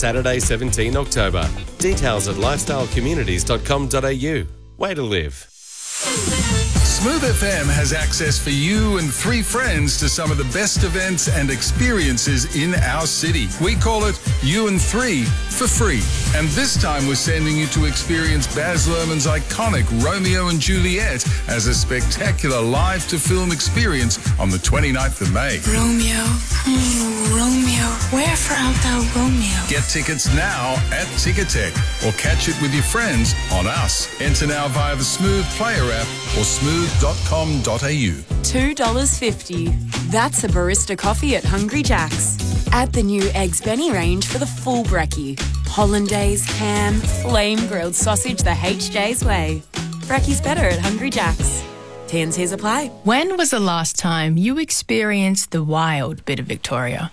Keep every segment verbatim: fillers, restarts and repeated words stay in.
Saturday, seventeenth October. Details at lifestyle communities dot com dot a u. Way to live. Smooth F M has access for you and three friends to some of the best events and experiences in our city. We call it You and Three for free. And this time we're sending you to experience Baz Luhrmann's iconic Romeo and Juliet as a spectacular live-to-film experience on the twenty-ninth of May. Romeo, oh, Romeo, wherefore art thou Romeo? Get tickets now at Ticketek or catch it with your friends on Us. Enter now via the Smooth Player app or smooth dot com dot a u. two dollars fifty. That's a barista coffee at Hungry Jack's. Add the new Eggs Benny range for the full brekkie. Hollandaise, ham, flame grilled sausage the H J's way. Brekkie's better at Hungry Jack's. T and C's apply. When was the last time you experienced the wild bit of Victoria?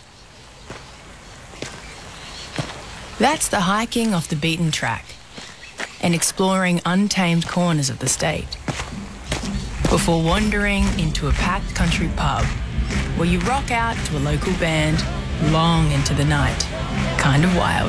That's the hiking off the beaten track and exploring untamed corners of the state before wandering into a packed country pub where you rock out to a local band long into the night. Kind of wild.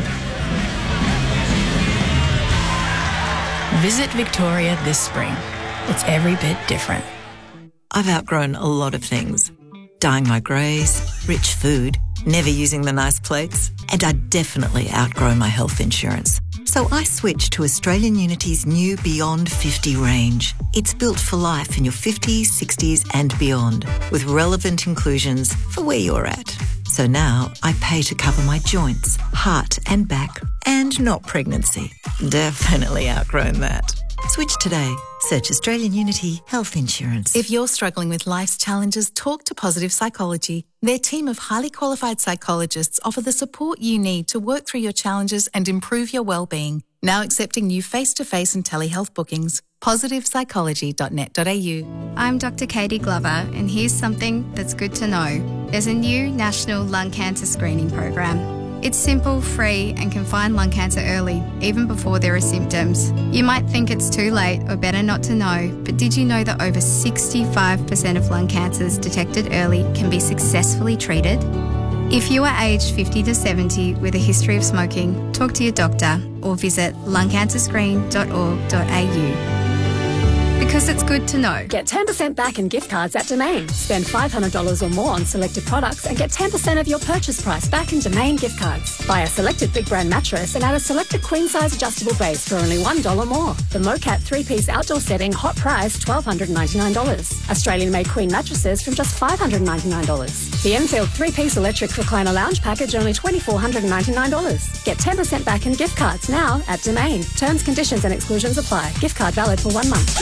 Visit Victoria this spring. It's every bit different. I've outgrown a lot of things. Dyeing my greys, rich food, never using the nice plates, and I definitely outgrow my health insurance. So I switched to Australian Unity's new Beyond fifty range. It's built for life in your fifties, sixties and beyond, with relevant inclusions for where you're at. So now I pay to cover my joints, heart and back, and not pregnancy. Definitely outgrown that. Switch today. Search Australian Unity Health Insurance. If you're struggling with life's challenges, talk to Positive Psychology. Their team of highly qualified psychologists offer the support you need to work through your challenges and improve your well-being. Now accepting new face-to-face and telehealth bookings. positive psychology dot net dot a u. I'm Doctor Katie Glover, and here's something that's good to know. There's a new national lung cancer screening program. It's simple, free, and can find lung cancer early, even before there are symptoms. You might think it's too late or better not to know, but did you know that over sixty-five percent of lung cancers detected early can be successfully treated? If you are aged fifty to seventy with a history of smoking, talk to your doctor or visit lung cancer screen dot org dot a u. Because it's good to know. Get ten percent back in gift cards at Domain. Spend five hundred dollars or more on selected products and get ten percent of your purchase price back in Domain gift cards. Buy a selected big brand mattress and add a selected queen size adjustable base for only one dollar more. The Mocat three-piece outdoor setting, hot price, one thousand two hundred ninety-nine dollars. Australian-made queen mattresses from just five hundred ninety-nine dollars. The Enfield three-piece electric recliner lounge package, only two thousand four hundred ninety-nine dollars. Get ten percent back in gift cards now at Domain. Terms, conditions and exclusions apply. Gift card valid for one month.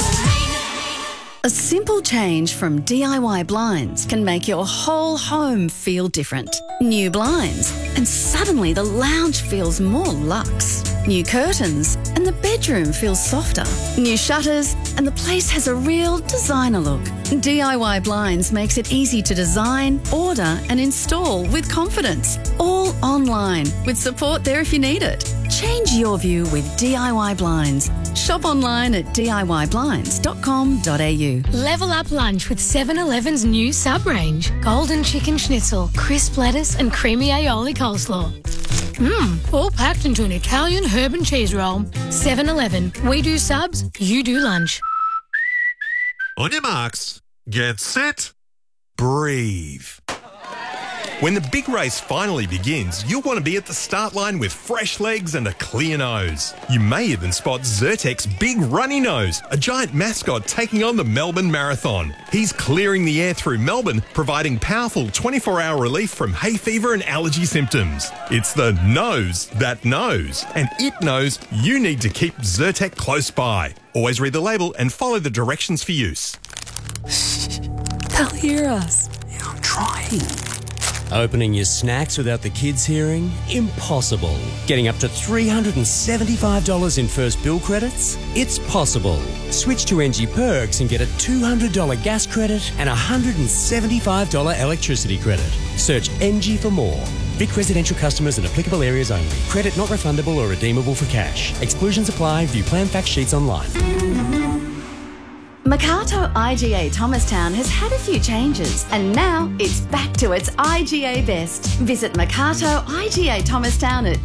A simple change from D I Y blinds can make your whole home feel different. New blinds, and suddenly the lounge feels more luxe. New curtains, and the bedroom feels softer. New shutters, and the place has a real designer look. D I Y Blinds makes it easy to design, order and install with confidence. All online, with support there if you need it. Change your view with D I Y Blinds. Shop online at d i y blinds dot com dot a u. Level up lunch with seven eleven's new sub-range. Golden chicken schnitzel, crisp lettuce and creamy aioli coleslaw. Mmm, all packed into an Italian herb and cheese roll. seven eleven. We do subs, you do lunch. On your marks, get set, breathe. When the big race finally begins, you'll want to be at the start line with fresh legs and a clear nose. You may even spot Zyrtec's Big Runny Nose, a giant mascot taking on the Melbourne Marathon. He's clearing the air through Melbourne, providing powerful twenty-four hour relief from hay fever and allergy symptoms. It's the nose that knows, and it knows you need to keep Zyrtec close by. Always read the label and follow the directions for use. They'll hear us. Yeah, I'm trying. Opening your snacks without the kids hearing? Impossible. Getting up to three hundred seventy-five dollars in first bill credits? It's possible. Switch to N G Perks and get a two hundred dollars gas credit and a one hundred seventy-five dollars electricity credit. Search N G for more. Vic residential customers and applicable areas only. Credit not refundable or redeemable for cash. Exclusions apply. View plan fact sheets online. Makato I G A Thomastown has had a few changes and now it's back to its I G A best. Visit Makato I G A Thomastown at